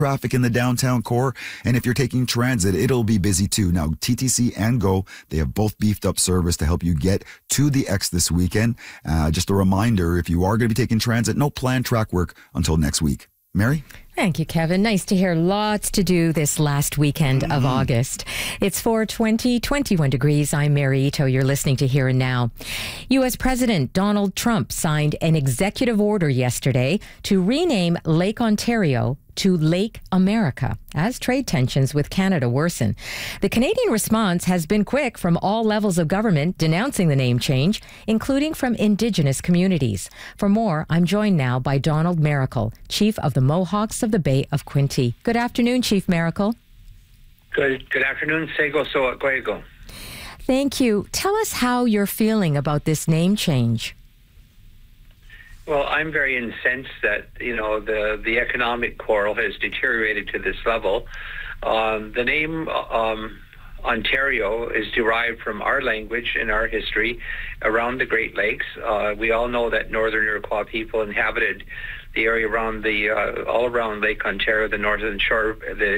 traffic in the downtown core. And if you're taking transit, it'll be busy too. Now, TTC and GO, they have both beefed up service to help you get to the X this weekend. Just a reminder, if you are going to be taking transit, no planned track work until next week. Mary? Thank you, Kevin. Nice to hear. Lots to do this last weekend of August. It's 4:20, 21 degrees. I'm Mary Ito. You're listening to Here and Now. U.S. President Donald Trump signed an executive order yesterday to rename Lake Ontario to Lake America as trade tensions with Canada worsen. The Canadian response has been quick from all levels of government denouncing the name change, including from Indigenous communities. For more, I'm joined now by Donald Maracle, Chief of the Mohawks of the Bay of Quinte. Good afternoon, Chief Maracle. Good afternoon, Sego Soaguego. Thank you. Tell us how you're feeling about this name change. Well, I'm very incensed that, the economic quarrel has deteriorated to this level. The name Ontario is derived from our language and our history around the Great Lakes. We all know that Northern Iroquois people inhabited the area around all around Lake Ontario, the northern shore.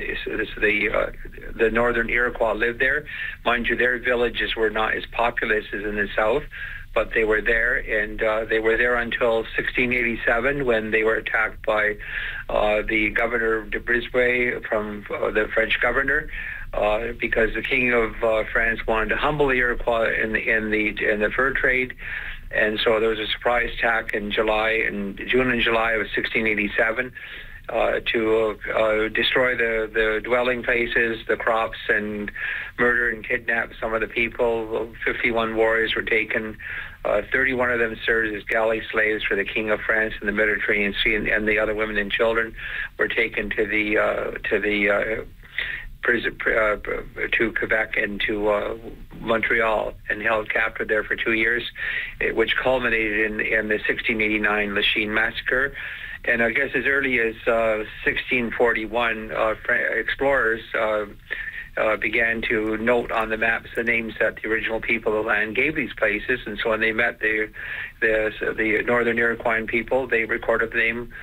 The Northern Iroquois lived there. Mind you, their villages were not as populous as in the south, but they were there, and they were there until 1687 when they were attacked by the Governor de Brisbane from the French governor, because the King of France wanted to humble the Iroquois in the fur trade. And so there was a surprise attack in June and July of 1687 to destroy the dwelling places, the crops, and murder and kidnap some of the people. 51 warriors were taken. 31 of them served as galley slaves for the King of France in the Mediterranean Sea, and the other women and children were taken to Quebec and to Montreal and held captive there for 2 years, which culminated in the 1689 Lachine massacre. And I guess as early as 1641, explorers began to note on the maps the names that the original people of the land gave these places. And so when they met the Northern Iroquois people, they recorded the name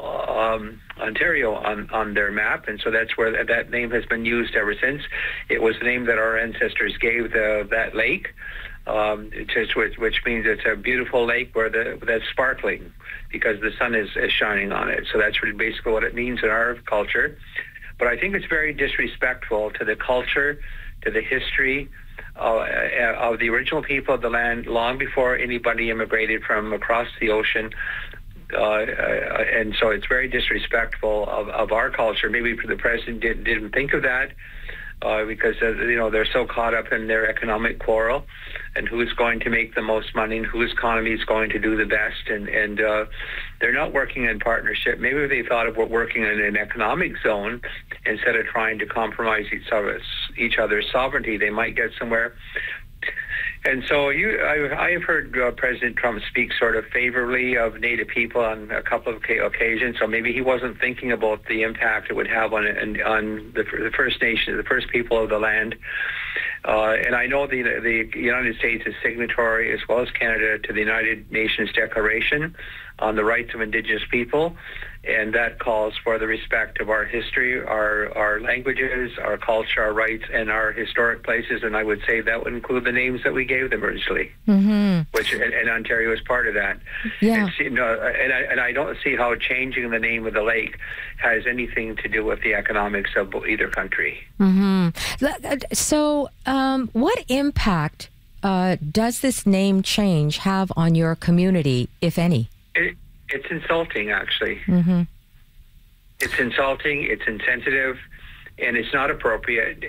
Ontario on their map, and so that's where that name has been used ever since. It was the name that our ancestors gave that lake, which means it's a beautiful lake that's sparkling because the sun is shining on it. So that's really basically what it means in our culture. But I think it's very disrespectful to the culture, to the history of the original people of the land long before anybody immigrated from across the ocean. And so it's very disrespectful of our culture. Maybe the president didn't think of that because they're so caught up in their economic quarrel and who's going to make the most money and whose economy is going to do the best. And they're not working in partnership. Maybe if they thought of working in an economic zone instead of trying to compromise each other's sovereignty, they might get somewhere. And so I have heard President Trump speak sort of favorably of Native people on a couple of occasions. So maybe he wasn't thinking about the impact it would have on the First Nations, the first people of the land. And I know the United States is signatory, as well as Canada, to the United Nations Declaration on the Rights of Indigenous People. And that calls for the respect of our history, our languages, our culture, our rights, and our historic places. And I would say that would include the names that we gave them originally, which and Ontario is part of that. Yeah. And I don't see how changing the name of the lake has anything to do with the economics of either country. So what impact does this name change have on your community, if any? It's insulting, actually. It's insulting. It's insensitive, and it's not appropriate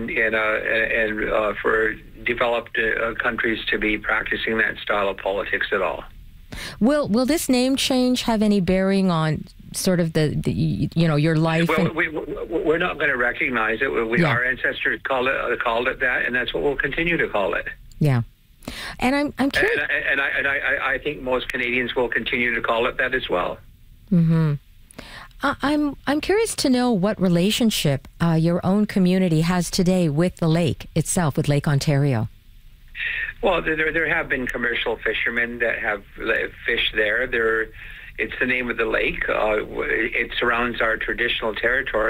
for developed countries to be practicing that style of politics at all. Will this name change have any bearing on sort of your life? Well, we're not going to recognize it. Our ancestors called it that, and that's what we'll continue to call it. Yeah. And I'm curious. And I think most Canadians will continue to call it that as well. I'm curious to know what relationship your own community has today with the lake itself, with Lake Ontario. Well, there have been commercial fishermen that have fished there. It's the name of the lake. It surrounds our traditional territory.